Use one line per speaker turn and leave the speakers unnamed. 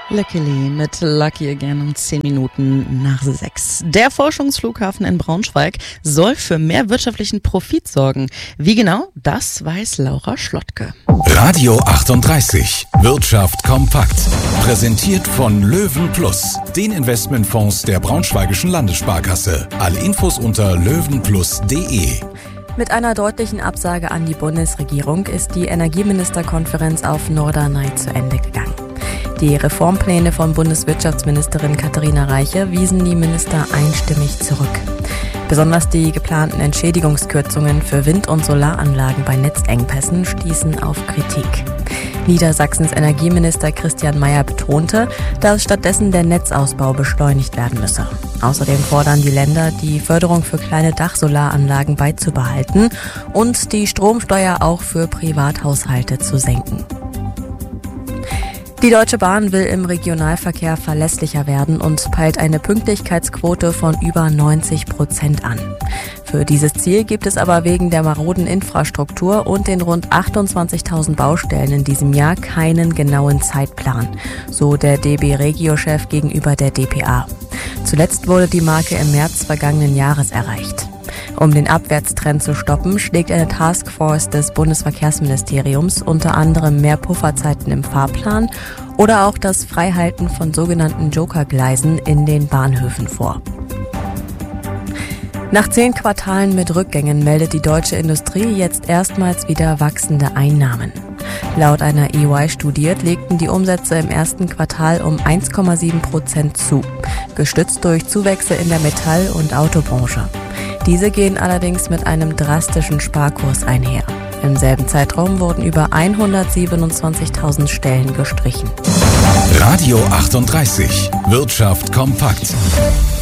Luckily mit Lucky Again um 10 Minuten nach 6. Der Forschungsflughafen in Braunschweig soll für mehr wirtschaftlichen Profit sorgen. Wie genau, das weiß Laura Schlottke.
Radio 38. Wirtschaft kompakt. Präsentiert von Löwen Plus, den Investmentfonds der Braunschweigischen Landessparkasse. Alle Infos unter löwenplus.de.
Mit einer deutlichen Absage an die Bundesregierung ist die Energieministerkonferenz auf Norderney zu Ende gegangen. Die Reformpläne von Bundeswirtschaftsministerin Katharina Reiche wiesen die Minister einstimmig zurück. Besonders die geplanten Entschädigungskürzungen für Wind- und Solaranlagen bei Netzengpässen stießen auf Kritik. Niedersachsens Energieminister Christian Mayer betonte, dass stattdessen der Netzausbau beschleunigt werden müsse. Außerdem fordern die Länder, die Förderung für kleine Dachsolaranlagen beizubehalten und die Stromsteuer auch für Privathaushalte zu senken. Die Deutsche Bahn will im Regionalverkehr verlässlicher werden und peilt eine Pünktlichkeitsquote von über 90% an. Für dieses Ziel gibt es aber wegen der maroden Infrastruktur und den rund 28.000 Baustellen in diesem Jahr keinen genauen Zeitplan, so der DB-Regio-Chef gegenüber der dpa. Zuletzt wurde die Marke im März vergangenen Jahres erreicht. Um den Abwärtstrend zu stoppen, schlägt eine Taskforce des Bundesverkehrsministeriums unter anderem mehr Pufferzeiten im Fahrplan oder auch das Freihalten von sogenannten Jokergleisen in den Bahnhöfen vor. Nach 10 Quartalen mit Rückgängen meldet die deutsche Industrie jetzt erstmals wieder wachsende Einnahmen. Laut einer EY-Studie legten die Umsätze im ersten Quartal um 1,7% zu, gestützt durch Zuwächse in der Metall- und Autobranche. Diese gehen allerdings mit einem drastischen Sparkurs einher. Im selben Zeitraum wurden über 127.000 Stellen gestrichen.
Radio 38. Wirtschaft kompakt.